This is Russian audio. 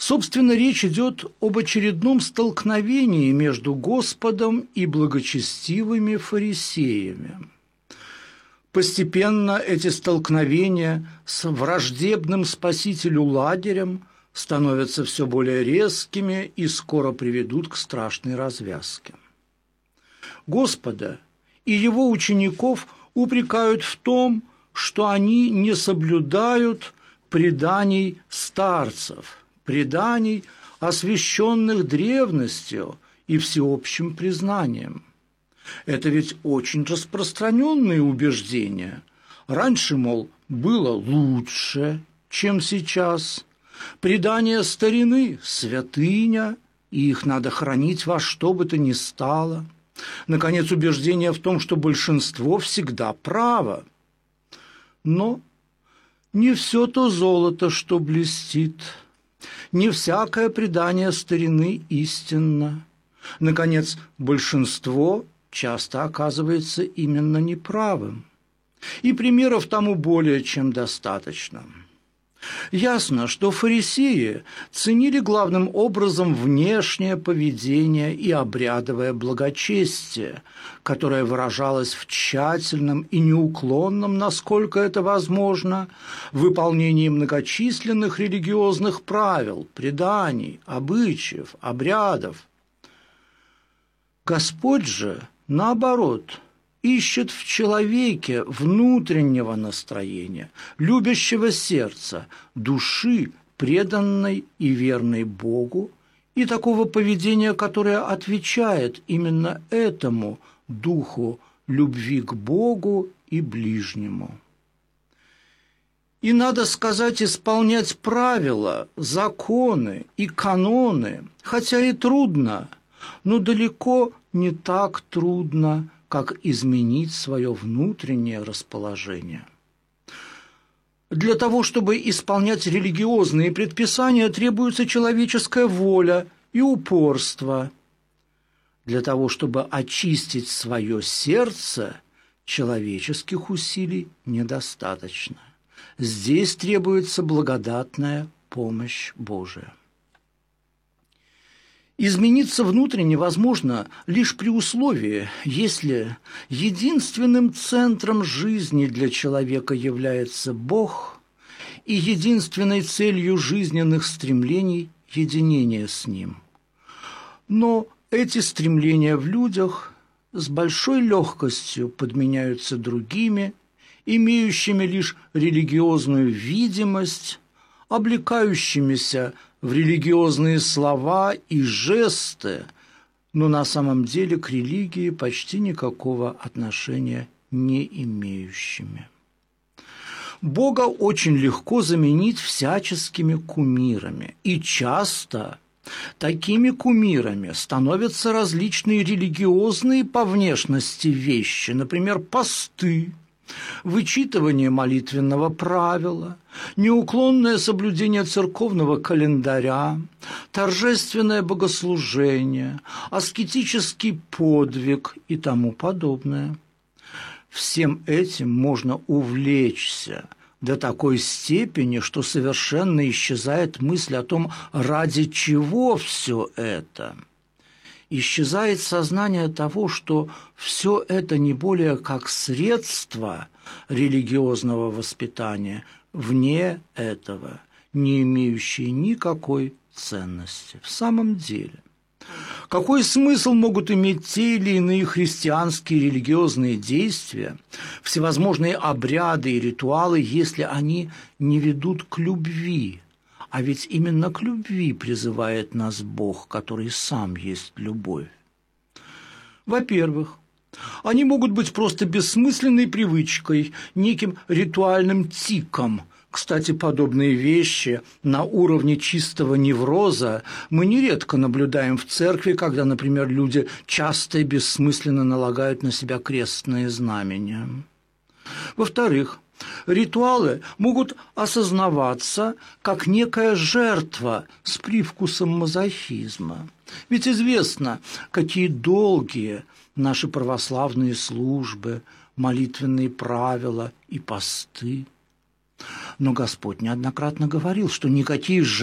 Собственно, речь идет об очередном столкновении между Господом и благочестивыми фарисеями. Постепенно эти столкновения с враждебным спасителю лагерем становятся все более резкими и скоро приведут к страшной развязке. Господа и его учеников упрекают в том, что они не соблюдают преданий старцев, преданий, освященных древностью и всеобщим признанием. Это ведь очень распространенные убеждения. Раньше, мол, было лучше, чем сейчас. Предания старины – святыня, и их надо хранить во что бы то ни стало. Наконец, убеждение в том, что большинство всегда право. Но не все то золото, что блестит, не всякое предание старины истинно. Наконец, большинство часто оказывается именно неправым. И примеров тому более чем достаточно. Ясно, что фарисеи ценили главным образом внешнее поведение и обрядовое благочестие, которое выражалось в тщательном и неуклонном, насколько это возможно, выполнении многочисленных религиозных правил, преданий, обычаев, обрядов. Господь же, наоборот, ищет в человеке внутреннего настроения, любящего сердца, души, преданной и верной Богу, и такого поведения, которое отвечает именно этому духу любви к Богу и ближнему. И, надо сказать, исполнять правила, законы и каноны, хотя и трудно, но далеко не так трудно, как изменить свое внутреннее расположение. Для того, чтобы исполнять религиозные предписания, требуется человеческая воля и упорство. Для того, чтобы очистить свое сердце, человеческих усилий недостаточно. Здесь требуется благодатная помощь Божия. Измениться внутренне возможно лишь при условии, если единственным центром жизни для человека является Бог и единственной целью жизненных стремлений – единение с Ним. Но эти стремления в людях с большой легкостью подменяются другими, имеющими лишь религиозную видимость, облекающимися в религиозные слова и жесты, но на самом деле к религии почти никакого отношения не имеющими. Бога очень легко заменить всяческими кумирами, и часто такими кумирами становятся различные религиозные по внешности вещи, например, посты, вычитывание молитвенного правила, неуклонное соблюдение церковного календаря, торжественное богослужение, аскетический подвиг и тому подобное. Всем этим можно увлечься до такой степени, что совершенно исчезает мысль о том, ради чего все это. Исчезает сознание того, что все это не более как средство религиозного воспитания, вне этого, не имеющие никакой ценности. В самом деле, какой смысл могут иметь те или иные христианские религиозные действия, всевозможные обряды и ритуалы, если они не ведут к любви? А ведь именно к любви призывает нас Бог, который сам есть любовь. Во-первых, они могут быть просто бессмысленной привычкой, неким ритуальным тиком. Кстати, подобные вещи на уровне чистого невроза мы нередко наблюдаем в церкви, когда, например, люди часто и бессмысленно налагают на себя крестные знамения. Во-вторых, ритуалы могут осознаваться как некая жертва с привкусом мазохизма. Ведь известно, какие долгие наши православные службы, молитвенные правила и посты. Но Господь неоднократно говорил, что никакие